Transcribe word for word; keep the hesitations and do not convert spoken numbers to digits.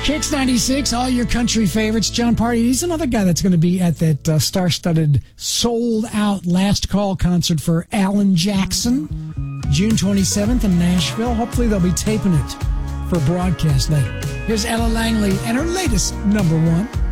Kicks ninety-six, all your country favorites. John Party, he's another guy that's going to be at that uh, star-studded, sold-out Last Call concert for Alan Jackson, June twenty-seventh in Nashville. Hopefully they'll be taping it for broadcast later. Here's Ella Langley and her latest number one.